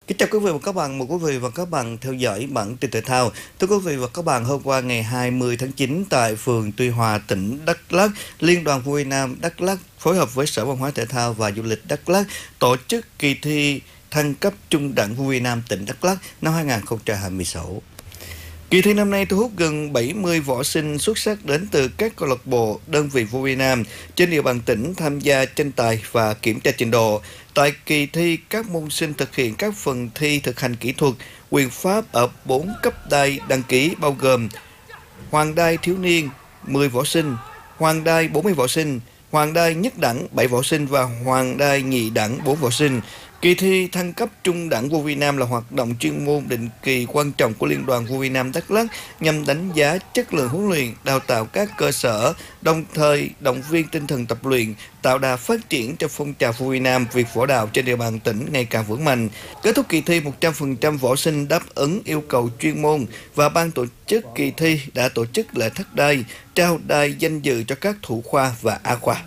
Kính chào quý vị và các bạn, mời quý vị và các bạn theo dõi bản tin thể thao. Thưa quý vị và các bạn, hôm qua ngày 20 tháng 9 tại phường Tuy Hòa, tỉnh Đắk Lắk, Liên đoàn Vô Nam Đắk Lắk phối hợp với Sở Văn hóa Thể thao và Du lịch Đắk Lắk tổ chức kỳ thi thăng cấp trung đẳng Vô Nam tỉnh Đắk Lắk năm 2026. Kỳ thi năm nay thu hút gần 70 võ sinh xuất sắc đến từ các câu lạc bộ, đơn vị vô Việt Nam trên địa bàn tỉnh tham gia tranh tài và kiểm tra trình độ. Tại kỳ thi, các môn sinh thực hiện các phần thi thực hành kỹ thuật, quyền pháp ở 4 cấp đai đăng ký bao gồm hoàng đai thiếu niên 10 võ sinh, hoàng đai 40 võ sinh, hoàng đai nhất đẳng 7 võ sinh và hoàng đai nhị đẳng 4 võ sinh. Kỳ thi thăng cấp trung đẳng vô Việt Nam là hoạt động chuyên môn định kỳ quan trọng của Liên đoàn Vô Việt Nam Đắk Lắk nhằm đánh giá chất lượng huấn luyện, đào tạo các cơ sở, đồng thời động viên tinh thần tập luyện, tạo đà phát triển cho phong trào Vô Việt Nam, việc võ đạo trên địa bàn tỉnh ngày càng vững mạnh. Kết thúc kỳ thi, 100% võ sinh đáp ứng yêu cầu chuyên môn và ban tổ chức kỳ thi đã tổ chức lễ thất đai, trao đai danh dự cho các thủ khoa và A khoa.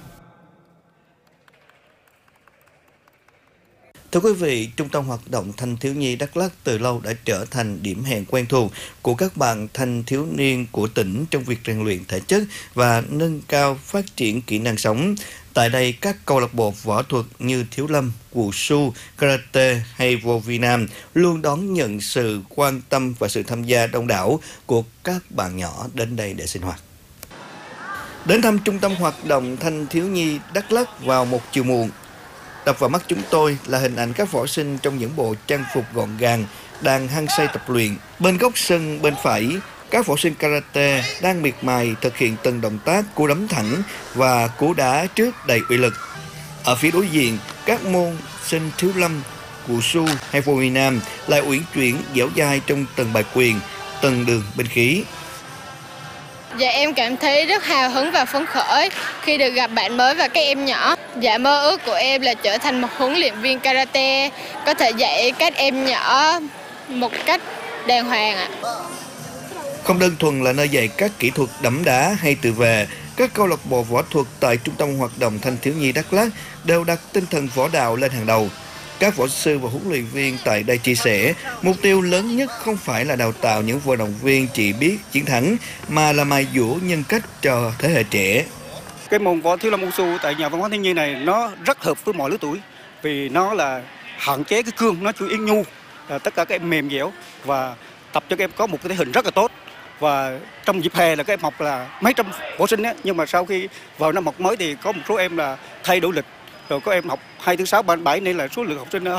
Thưa quý vị, Trung tâm Hoạt động Thanh thiếu nhi Đắk Lắk từ lâu đã trở thành điểm hẹn quen thuộc của các bạn thanh thiếu niên của tỉnh trong việc rèn luyện thể chất và nâng cao phát triển kỹ năng sống. Tại đây, các câu lạc bộ võ thuật như Thiếu Lâm, Wushu, Karate hay Vô Vi Nam luôn đón nhận sự quan tâm và sự tham gia đông đảo của các bạn nhỏ đến đây để sinh hoạt. Đến thăm Trung tâm Hoạt động Thanh thiếu nhi Đắk Lắk vào một chiều muộn, đập vào mắt chúng tôi là hình ảnh các võ sinh trong những bộ trang phục gọn gàng đang hăng say tập luyện. Bên góc sân bên phải, các võ sinh karate đang miệt mài thực hiện từng động tác cú đấm thẳng và cú đá trước đầy uy lực. Ở phía đối diện, các môn sinh Thiếu Lâm, Wushu hay Vô Vi Nam lại uyển chuyển dẻo dai trong từng bài quyền, từng đường binh khí. Dạ em cảm thấy rất hào hứng và phấn khởi khi được gặp bạn mới và các em nhỏ. Dạ mơ ước của em là trở thành một huấn luyện viên karate, có thể dạy các em nhỏ một cách đàng hoàng ạ. Không đơn thuần là nơi dạy các kỹ thuật đấm đá hay tự vệ, các câu lạc bộ võ thuật tại Trung tâm Hoạt động Thanh thiếu nhi Đắk Lắk đều đặt tinh thần võ đạo lên hàng đầu. Các võ sư và huấn luyện viên tại đây chia sẻ, mục tiêu lớn nhất không phải là đào tạo những vận động viên chỉ biết chiến thắng, mà là mài dũa nhân cách cho thế hệ trẻ. Cái môn võ Thiếu Lâm Wushu tại nhà văn hóa thiếu nhi này nó rất hợp với mọi lứa tuổi, vì nó là hạn chế cái cương, nó chủ yếu nhu, tất cả các em mềm dẻo và tập cho các em có một cái thể hình rất là tốt. Và trong dịp hè là các em học là mấy trăm võ sinh ấy, nhưng mà sau khi vào năm học mới thì có một số em là thay đổi lịch, rồi có em học 2 thứ 6 7 nên là số lượng học sinh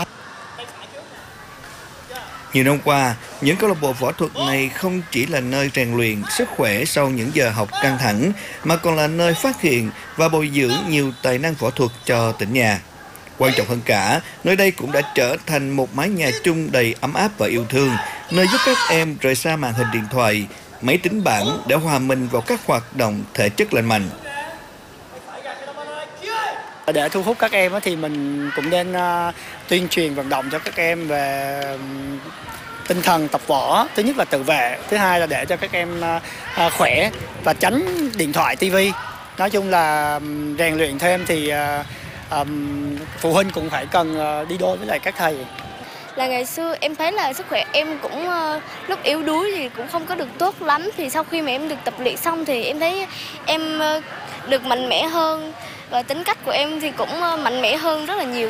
Nhiều năm qua, những câu lạc bộ võ thuật này không chỉ là nơi rèn luyện sức khỏe sau những giờ học căng thẳng, mà còn là nơi phát hiện và bồi dưỡng nhiều tài năng võ thuật cho tỉnh nhà. Quan trọng hơn cả, nơi đây cũng đã trở thành một mái nhà chung đầy ấm áp và yêu thương, nơi giúp các em rời xa màn hình điện thoại, máy tính bảng để hòa mình vào các hoạt động thể chất lành mạnh. Để thu hút các em thì mình cũng nên tuyên truyền vận động cho các em về tinh thần tập võ. Thứ nhất là tự vệ, thứ hai là để cho các em khỏe và tránh điện thoại, tivi. Nói chung là rèn luyện thêm thì phụ huynh cũng phải cần đi đôi với lại các thầy. Là ngày xưa em thấy là sức khỏe em cũng lúc yếu đuối thì cũng không có được tốt lắm, thì sau khi mà em được tập luyện xong thì em thấy em được mạnh mẽ hơn và tính cách của em thì cũng mạnh mẽ hơn rất là nhiều.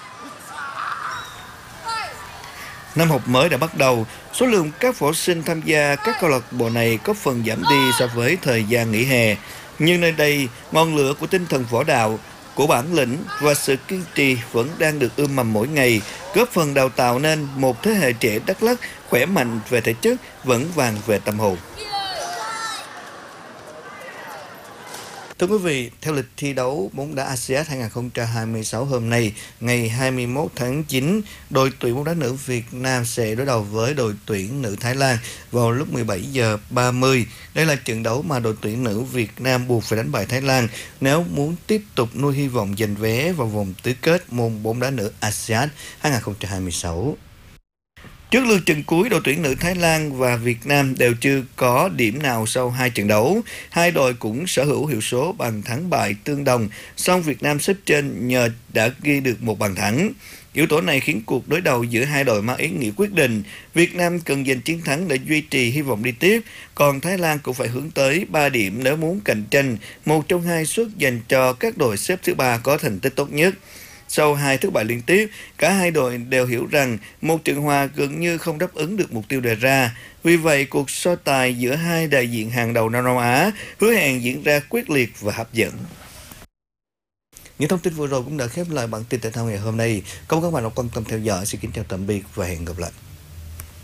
Năm học mới đã bắt đầu, số lượng các võ sinh tham gia các câu lạc bộ này có phần giảm đi so với thời gian nghỉ hè. Nhưng nơi đây, ngọn lửa của tinh thần võ đạo, của bản lĩnh và sự kiên trì vẫn đang được ươm mầm mỗi ngày, góp phần đào tạo nên một thế hệ trẻ Đắk Lắk khỏe mạnh về thể chất, vững vàng về tâm hồn. Thưa quý vị, theo lịch thi đấu bóng đá ASEAN 2026 hôm nay, ngày 21 tháng 9, đội tuyển bóng đá nữ Việt Nam sẽ đối đầu với đội tuyển nữ Thái Lan vào lúc 17 giờ 30. Đây là trận đấu mà đội tuyển nữ Việt Nam buộc phải đánh bại Thái Lan nếu muốn tiếp tục nuôi hy vọng giành vé vào vòng tứ kết môn bóng đá nữ ASEAN 2026. Trước lượt trận cuối, đội tuyển nữ Thái Lan và Việt Nam đều chưa có điểm nào sau 2 trận đấu. Hai đội cũng sở hữu hiệu số bàn thắng bại tương đồng, song Việt Nam xếp trên nhờ đã ghi được một bàn thắng. Yếu tố này khiến cuộc đối đầu giữa hai đội mang ý nghĩa quyết định. Việt Nam cần giành chiến thắng để duy trì hy vọng đi tiếp, còn Thái Lan cũng phải hướng tới 3 điểm nếu muốn cạnh tranh một trong hai suất dành cho các đội xếp thứ 3 có thành tích tốt nhất. Sau 2 thất bại liên tiếp, cả hai đội đều hiểu rằng một trận hòa gần như không đáp ứng được mục tiêu đề ra. Vì vậy, cuộc so tài giữa hai đại diện hàng đầu Đông Nam Á hứa hẹn diễn ra quyết liệt và hấp dẫn. Những thông tin vừa rồi cũng đã khép lại bản tin thể thao ngày hôm nay. Cảm ơn các bạn đã quan tâm theo dõi. Xin kính chào tạm biệt và hẹn gặp lại.